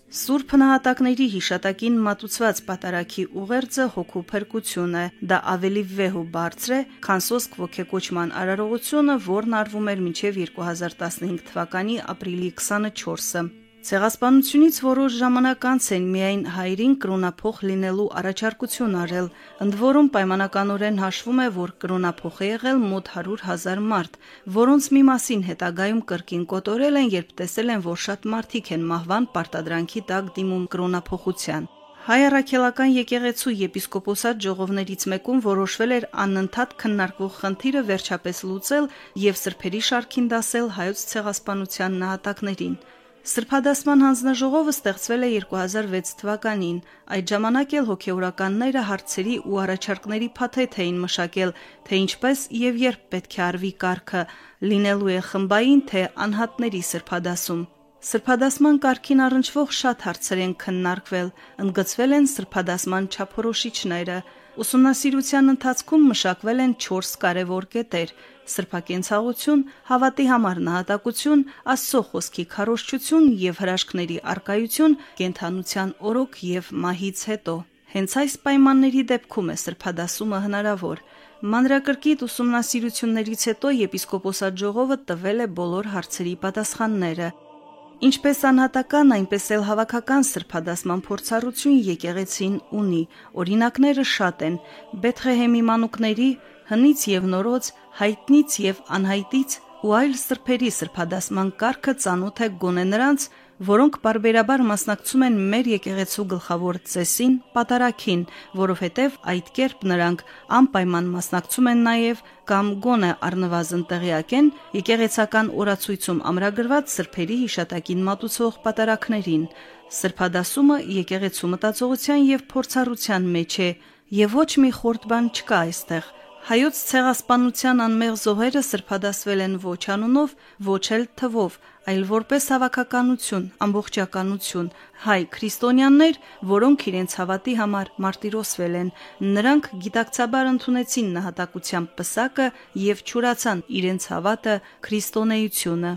Սուրբ նահատակների հիշատակին մատուցված պատարագի ուղերձը հոգու փրկություն է, դա ավելի վեհ ու բարձր է, քան սոսկ ոգեկոչման արարողությունը, որն արվում էր մինչև 2015 թվականի ապրիլի 24-ը։ Ցեղասպանությունից որոշ ժամանակ անց են միայն հայրին կրոնափոխ լինելու առաջարկություն արել, ընդ որում պայմանականորեն հաշվում է, որ կրոնափոխ է եղել մոտ 100,000 մարդ, որոնց մի մասին հետագայում կրկին կոտորել են, երբ տեսել են, որ շատ մարդիկ են մահվան պարտադրանքի տակ դիմում կրոնափոխության։ Հայ առաքելական եկեղեցու եպիսկոպոսատ ժողովներից մեկում որոշվել էր անընդհատ քննարկվող խնդիրը վերջապես լուծել եւ սրբերի շարքին դասել հայոց ցեղասպանության նահատակներին։ Սրբադասման հանձնաժողովը ստեղծվել է 2006 թվականին, այդ ժամանակ էլ հոգեորականները հարցերի ու առաջարկների փաթեթ էին մշակել, թե ինչպես եւ երբ պետք է արվի կարգը, լինելու է խմբային թե անհատների սրբադասում։ Սրբադասման կարգին առնչվող շատ հարցեր են քննարկվել, ընդգծվել են սրբադասման չափորոշիչները։ Ուսումնասիրության ընթացքում մշակվել են 4 կարևոր կետեր՝ սրբակենցաղություն, հավատի համար նահատակություն, Աստծո խոսքի քարոզչություն եւ հրաշքների առկայություն, կենդանության օրոք եւ մահից հետո։ Հենց այս պայմանների դեպքում է սրբադասումը հնարավոր։ Մանրակրկիտ ուսումնասիրություններից հետո եպիսկոպոսատ ժողովը տվել է բոլոր հարցերի պատասխանները։ Ինչպես անհատական, այնպես էլ հավաքական սրբադասման փորձառություն եկեղեցին ունի, օրինակները շատ են՝ Բեթղեհեմի մանուկների, հնից եւ նորոց, հայտնից եւ անհայտից ու այլ սրբերի սրբադասման կարգը ծանոթ է գոնե նրանց, որոնք պարբերաբար մասնակցում են մեր եկեղեցու գլխավոր ծեսին, պատարագին, որովհետև այդ կերպ նրանք անպայման մասնակցում են նաև կամ գոնե առնվազն տեղյակ են եկեղեցական օրացույցում ամրագրված սրբերի հիշատակին մատուցող պատարագներին։ Սրբադասումը եկեղեցու մտածողության եւ փորձառության մեջ է, եւ ոչ մի խորտ բան չկա այստեղ։ Հայոց ցեղասպանության անմեղ զոհերը սրբադասվել են ոչ անունով, ոչ էլ թվով, այլ որպես հավաքականություն, ամբողջականություն, հայ քրիստոնյաներ, որոնք իրենց հավատի համար մարտիրոսվել են, նրանք գիտակցաբար ընդունեցին նահատակության պսակը եւ չուրացան իրենց հավատը քրիստոնեությունը։